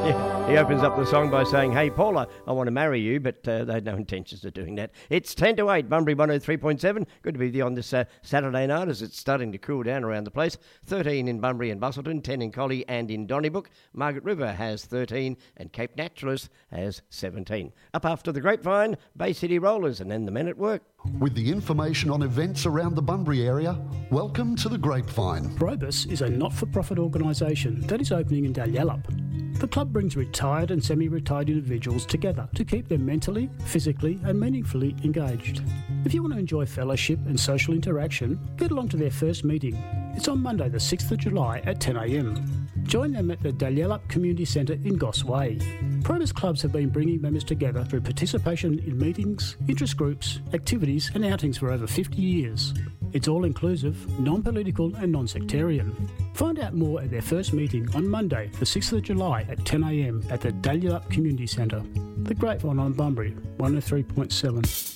He opens up the song by saying, "Hey, Paula, I want to marry you," but they had no intentions of doing that. It's 10 to 8, Bunbury 103.7. Good to be with you on this Saturday night as it's starting to cool down around the place. 13 in Bunbury and Busselton, 10 in Collie and in Donnybrook. Margaret River has 13 and Cape Naturalist has 17. Up after the Grapevine, Bay City Rollers and then the Men at Work. With the information on events around the Bunbury area, welcome to the Grapevine. Probus is a not-for-profit organisation that is opening in Dalyellup. The club brings retired and semi-retired individuals together to keep them mentally, physically and meaningfully engaged. If you want to enjoy fellowship and social interaction, get along to their first meeting. It's on Monday the 6th of July at 10 a.m. Join them at the Dalyellup Community Centre in Goss Way. Probus clubs have been bringing members together through participation in meetings, interest groups, activities and outings for over 50 years. It's all-inclusive, non-political and non-sectarian. Find out more at their first meeting on Monday the 6th of July at 10 a.m. at the Dalyellup Community Centre. The Grapevine on Bunbury 103.7.